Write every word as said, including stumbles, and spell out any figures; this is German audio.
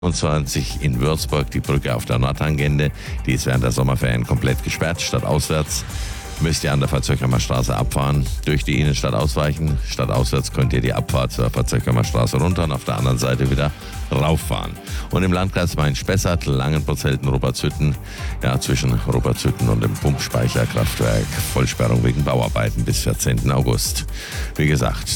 zweiundzwanzig in Würzburg, die Brücke auf der Nordtangente. Die ist während der Sommerferien komplett gesperrt, stadtauswärts. Müsst ihr an der Verzöckermer Straße abfahren, durch die Innenstadt ausweichen. Stadtauswärts könnt ihr die Abfahrt zur Verzöckermer Straße runter und auf der anderen Seite wieder rauffahren. Und im Landkreis Main-Spessart, Langenprotzelten, Rupertshütten, ja, zwischen Rupertshütten und dem Pumpspeicherkraftwerk, Vollsperrung wegen Bauarbeiten bis vierzehnten August. Wie gesagt,